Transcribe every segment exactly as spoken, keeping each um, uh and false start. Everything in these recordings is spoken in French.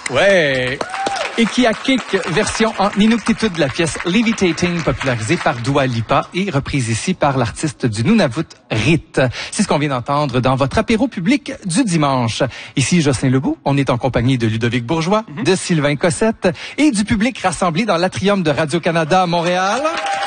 Ouais. Et qui a Kick, version en inuktitut de la pièce Levitating, popularisée par Dua Lipa et reprise ici par l'artiste du Nunavut, Rit. C'est ce qu'on vient d'entendre dans votre apéro public du dimanche. Ici, Jocelyn Lebeau. On est en compagnie de Ludovic Bourgeois, mm-hmm. de Sylvain Cossette et du public rassemblé dans l'atrium de Radio-Canada à Montréal.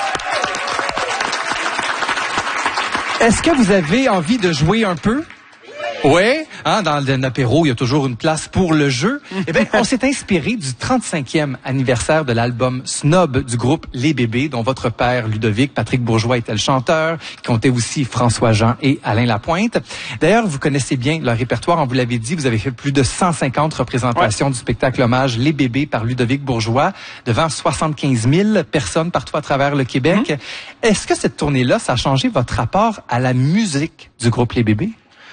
Est-ce que vous avez envie de jouer un peu? Oui, hein, dans l'apéro, il y a toujours une place pour le jeu. Eh bien, on s'est inspiré du trente-cinquième anniversaire de l'album Snob du groupe Les Bébés, dont votre père, Ludovic, Patrick Bourgeois, était le chanteur, qui comptait aussi François Jean et Alain Lapointe. D'ailleurs, vous connaissez bien leur répertoire, on vous l'avait dit, vous avez fait plus de cent cinquante représentations ouais. du spectacle hommage Les Bébés par Ludovic Bourgeois, devant soixante-quinze mille personnes partout à travers le Québec. Mmh. Est-ce que cette tournée-là, ça a changé votre rapport à la musique du groupe Les Bébés?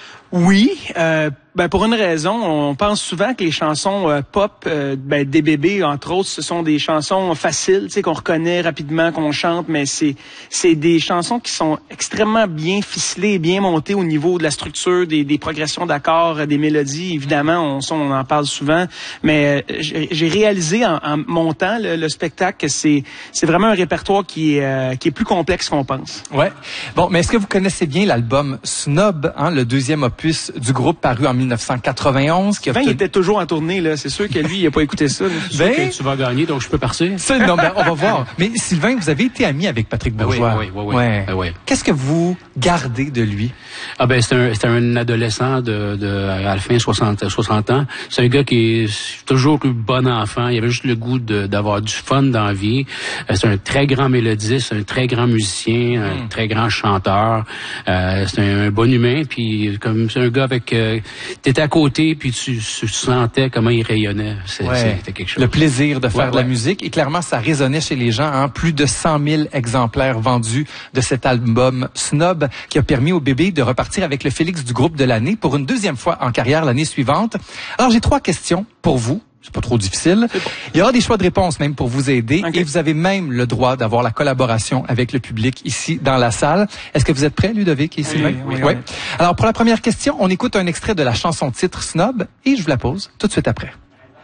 Oui, euh, ben pour une raison, on pense souvent que les chansons euh, pop euh, ben, des bébés, entre autres, ce sont des chansons faciles, tu sais, qu'on reconnaît rapidement, qu'on chante, mais c'est c'est des chansons qui sont extrêmement bien ficelées, bien montées au niveau de la structure, des, des progressions d'accords, des mélodies. Évidemment, on, on en parle souvent, mais euh, j'ai réalisé en, en montant le, le spectacle que c'est c'est vraiment un répertoire qui est euh, qui est plus complexe qu'on pense. Ouais. Bon, mais est-ce que vous connaissez bien l'album Snob, hein, le deuxième opus du groupe paru en dix-neuf cent quatre-vingt-onze. Qui a ben, obtenu... il était toujours en tournée, là. C'est sûr que lui, il n'a pas écouté ça. Ben, que tu vas gagner, donc je peux partir. Ça, non, ben, on va voir. Mais Sylvain, vous avez été ami avec Patrick Bourgeois. Oui, oui, oui. oui, ouais. oui. oui. Qu'est-ce que vous gardez de lui? Ah ben, c'est un, c'est un adolescent de, de, à la fin soixante, soixante ans. C'est un gars qui est toujours le bon enfant. Il avait juste le goût de, d'avoir du fun dans la vie. C'est un très grand mélodiste, un très grand musicien, un mm. très grand chanteur. Euh, c'est un, un bon humain, puis comme c'est un gars avec... Euh, t'étais à côté, puis tu, tu sentais comment il rayonnait. C'est, ouais. C'était quelque chose. Le plaisir de faire ouais, de la ouais. musique. Et clairement, ça résonnait chez les gens. Hein? Plus de cent mille exemplaires vendus de cet album Snob qui a permis aux bébés de repartir avec le Félix du groupe de l'année pour une deuxième fois en carrière l'année suivante. Alors, j'ai trois questions pour vous. C'est pas trop difficile. Bon. Il y aura des choix de réponse même pour vous aider. Okay. Et vous avez même le droit d'avoir la collaboration avec le public ici dans la salle. Est-ce que vous êtes prêts, Ludovic et Sylvain? Oui, oui, oui. oui. Alors, pour la première question, on écoute un extrait de la chanson titre Snob et je vous la pose tout de suite après.